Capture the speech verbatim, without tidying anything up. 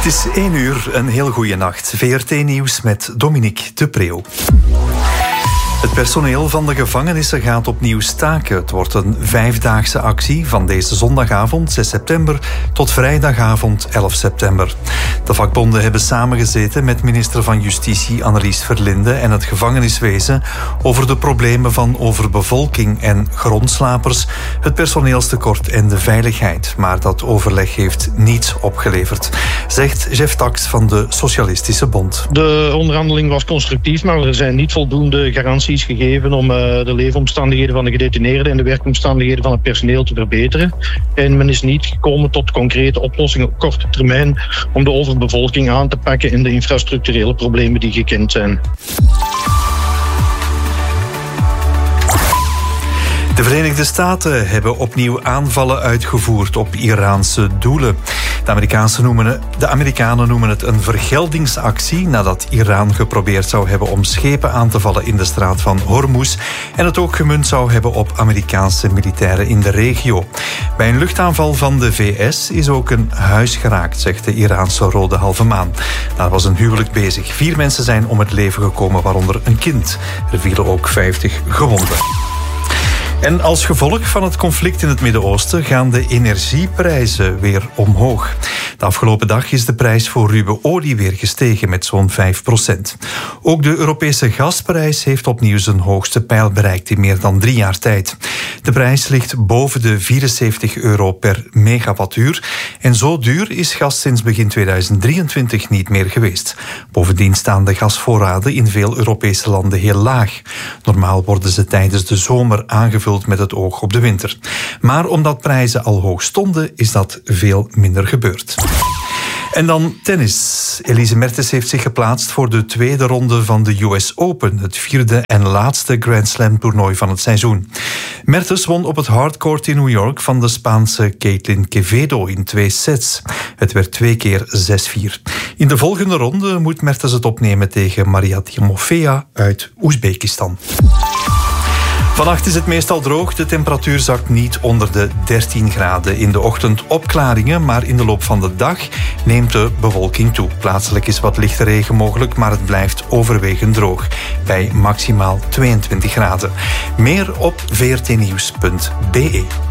Het is één uur, een heel goede nacht. V R T-nieuws met Dominique de Preeuw. Het personeel van de gevangenissen gaat opnieuw staken. Het wordt een vijfdaagse actie van deze zondagavond zes september tot vrijdagavond elf september. De vakbonden hebben samengezeten met minister van Justitie Annelies Verlinde en het gevangeniswezen over de problemen van overbevolking en grondslapers, het personeelstekort en de veiligheid. Maar dat overleg heeft niets opgeleverd, zegt Jeff Tax van de Socialistische Bond. De onderhandeling was constructief, maar er zijn niet voldoende garanties gegeven om uh, de leefomstandigheden van de gedetineerden en de werkomstandigheden van het personeel te verbeteren. En men is niet gekomen tot concrete oplossingen op korte termijn om de overbevolking aan te pakken en de infrastructurele problemen die gekend zijn. De Verenigde Staten hebben opnieuw aanvallen uitgevoerd op Iraanse doelen. De Amerikanen noemen het, de Amerikanen noemen het een vergeldingsactie nadat Iran geprobeerd zou hebben om schepen aan te vallen in de straat van Hormuz en het ook gemunt zou hebben op Amerikaanse militairen in de regio. Bij een luchtaanval van de V S is ook een huis geraakt, zegt de Iraanse Rode Halve Maan. Daar was een huwelijk bezig. Vier mensen zijn om het leven gekomen, waaronder een kind. Er vielen ook vijftig gewonden. En als gevolg van het conflict in het Midden-Oosten gaan de energieprijzen weer omhoog. De afgelopen dag is de prijs voor ruwe olie weer gestegen met zo'n vijf procent. Ook de Europese gasprijs heeft opnieuw zijn hoogste pijl bereikt in meer dan drie jaar tijd. De prijs ligt boven de vierenzeventig euro per megawattuur. En zo duur is gas sinds begin tweeduizend drieëntwintig niet meer geweest. Bovendien staan de gasvoorraden in veel Europese landen heel laag. Normaal worden ze tijdens de zomer aangevuld met het oog op de winter. Maar omdat prijzen al hoog stonden, is dat veel minder gebeurd. En dan tennis. Elise Mertens heeft zich geplaatst voor de tweede ronde van de U S Open, het vierde en laatste Grand Slam toernooi van het seizoen. Mertens won op het hardcourt in New York van de Spaanse Caitlin Quevedo in twee sets. Het werd twee keer zes vier. In de volgende ronde moet Mertens het opnemen tegen Maria Timofeeva uit Oezbekistan. Vannacht is het meestal droog. De temperatuur zakt niet onder de dertien graden. In de ochtend opklaringen, maar in de loop van de dag neemt de bewolking toe. Plaatselijk is wat lichte regen mogelijk, maar het blijft overwegend droog. Bij maximaal tweeëntwintig graden. Meer op v r t nieuws punt b e.